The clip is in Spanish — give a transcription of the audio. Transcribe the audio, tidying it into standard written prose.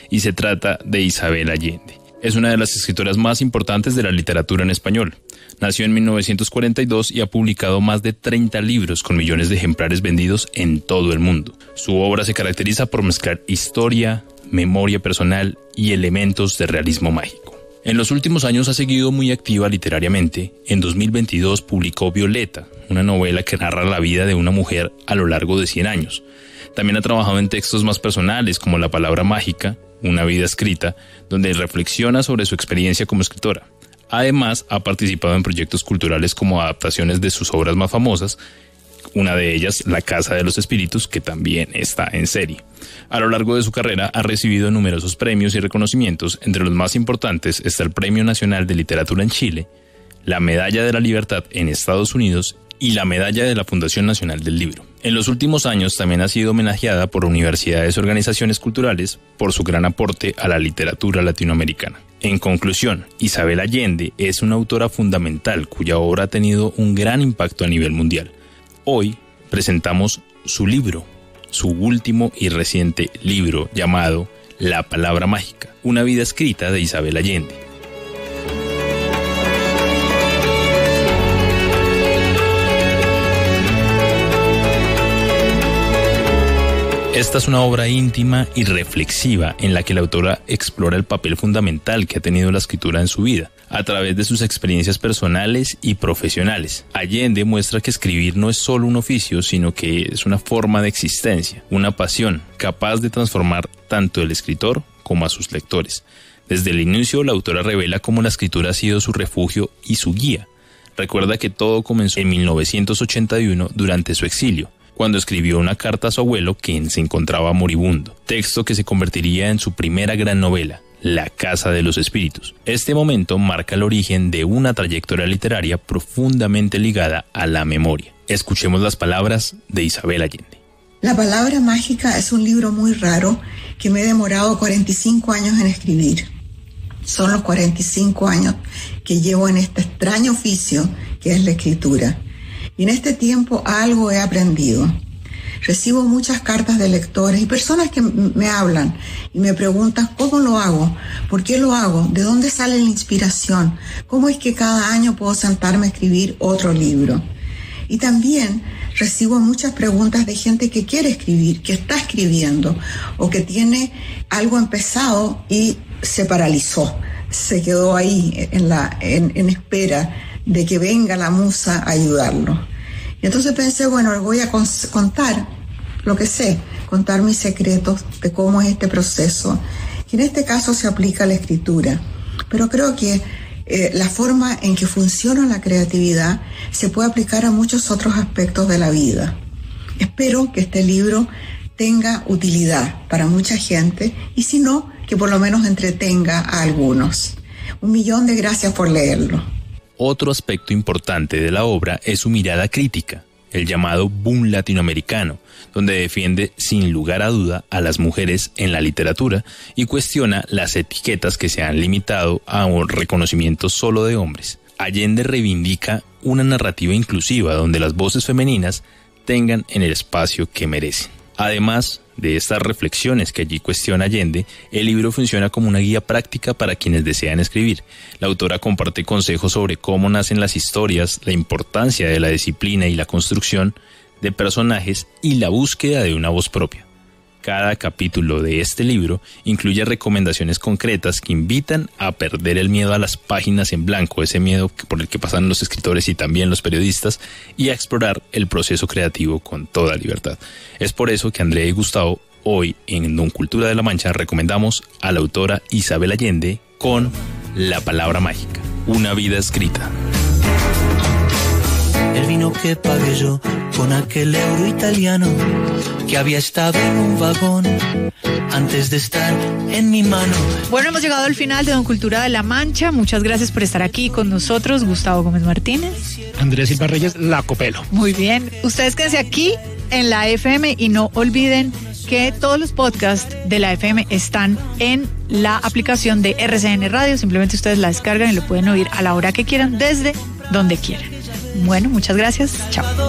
y se trata de Isabel Allende. Es una de las escritoras más importantes de la literatura en español. Nació en 1942 y ha publicado más de 30 libros con millones de ejemplares vendidos en todo el mundo. Su obra se caracteriza por mezclar historia, memoria personal y elementos de realismo mágico. En los últimos años ha seguido muy activa literariamente. En 2022 publicó Violeta, una novela que narra la vida de una mujer a lo largo de 100 años. También ha trabajado en textos más personales como La palabra mágica, una vida escrita, donde reflexiona sobre su experiencia como escritora. Además, ha participado en proyectos culturales como adaptaciones de sus obras más famosas, una de ellas, La Casa de los Espíritus, que también está en serie. A lo largo de su carrera ha recibido numerosos premios y reconocimientos. Entre los más importantes está el Premio Nacional de Literatura en Chile, la Medalla de la Libertad en Estados Unidos y la Medalla de la Fundación Nacional del Libro. En los últimos años también ha sido homenajeada por universidades y organizaciones culturales por su gran aporte a la literatura latinoamericana. En conclusión, Isabel Allende es una autora fundamental cuya obra ha tenido un gran impacto a nivel mundial. Hoy presentamos su libro, su último y reciente libro llamado La palabra mágica, una vida escrita de Isabel Allende. Esta es una obra íntima y reflexiva en la que la autora explora el papel fundamental que ha tenido la escritura en su vida, a través de sus experiencias personales y profesionales. Allende muestra que escribir no es solo un oficio, sino que es una forma de existencia, una pasión capaz de transformar tanto al escritor como a sus lectores. Desde el inicio, la autora revela cómo la escritura ha sido su refugio y su guía. Recuerda que todo comenzó en 1981 durante su exilio, cuando escribió una carta a su abuelo, quien se encontraba moribundo, texto que se convertiría en su primera gran novela, La Casa de los Espíritus. Este momento marca el origen de una trayectoria literaria profundamente ligada a la memoria. Escuchemos las palabras de Isabel Allende. La palabra mágica es un libro muy raro que me he demorado 45 años en escribir. Son los 45 años que llevo en este extraño oficio que es la escritura. Y en este tiempo algo he aprendido. Recibo muchas cartas de lectores y personas que me hablan y me preguntan cómo lo hago, por qué lo hago, de dónde sale la inspiración, cómo es que cada año puedo sentarme a escribir otro libro. Y también recibo muchas preguntas de gente que quiere escribir, que está escribiendo o que tiene algo empezado y se paralizó, se quedó ahí en espera de que venga la musa a ayudarlo. Y entonces pensé, bueno, voy a contar lo que sé, contar mis secretos de cómo es este proceso. Y en este caso se aplica a la escritura. Pero creo que la forma en que funciona la creatividad se puede aplicar a muchos otros aspectos de la vida. Espero que este libro tenga utilidad para mucha gente y si no, que por lo menos entretenga a algunos. 1.000.000 de gracias por leerlo. Otro aspecto importante de la obra es su mirada crítica, el llamado boom latinoamericano, donde defiende sin lugar a duda a las mujeres en la literatura y cuestiona las etiquetas que se han limitado a un reconocimiento solo de hombres. Allende reivindica una narrativa inclusiva donde las voces femeninas tengan en el espacio que merecen. Además de estas reflexiones que allí cuestiona Allende, el libro funciona como una guía práctica para quienes desean escribir. La autora comparte consejos sobre cómo nacen las historias, la importancia de la disciplina y la construcción de personajes y la búsqueda de una voz propia. Cada capítulo de este libro incluye recomendaciones concretas que invitan a perder el miedo a las páginas en blanco, ese miedo por el que pasan los escritores y también los periodistas, y a explorar el proceso creativo con toda libertad. Es por eso que Andrea y Gustavo hoy en Don Cultura de la Mancha recomendamos a la autora Isabel Allende con La palabra mágica, una vida escrita. El vino que pagué yo con aquel euro italiano que había estado en un vagón antes de estar en mi mano. Bueno, hemos llegado al final de Don Cultura de la Mancha. Muchas gracias por estar aquí con nosotros, Gustavo Gómez Martínez. Andrés Silva Reyes, la Copelo. Muy bien. Ustedes quédense aquí en la FM y no olviden que todos los podcasts de la FM están en la aplicación de RCN Radio. Simplemente ustedes la descargan y lo pueden oír a la hora que quieran, desde donde quieran. Bueno, muchas gracias. Chao.